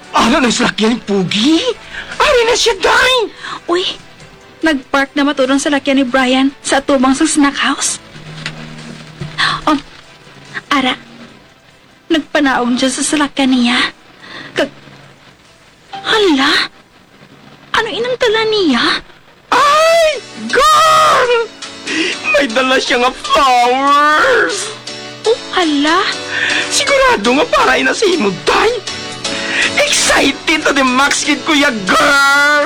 Ano ng salakyan ni Pugi? Ari na siya, day! Uy, nag-park na matulong sa lakyan ni Brian sa atubang sa snack house. Oh, ara, nagpanaog dyan sa salakyan niya. Hala, ano inamtala niya? Ay! God! May dala siya nga flowers! Oh, hala, Sigurado nga para ina sa imo, day! Excited to the max kid, kuya girl!